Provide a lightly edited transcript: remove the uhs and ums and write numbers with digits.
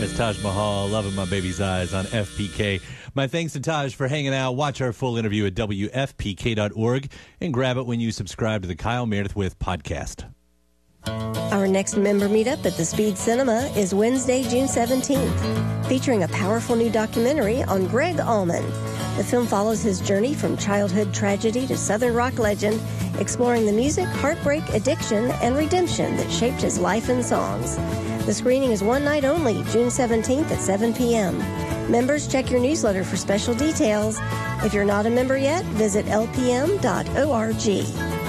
It's Taj Mahal, Loving My Baby's Eyes on FPK. My thanks to Taj for hanging out. Watch our full interview at WFPK.org and grab it when you subscribe to the Kyle Meredith With podcast. Our next member meetup at the Speed Cinema is Wednesday, June 17th, featuring a powerful new documentary on Greg Allman. The film follows his journey from childhood tragedy to Southern rock legend, exploring the music, heartbreak, addiction, and redemption that shaped his life and songs. The screening is one night only, June 17th at 7 p.m. Members, check your newsletter for special details. If you're not a member yet, visit lpm.org.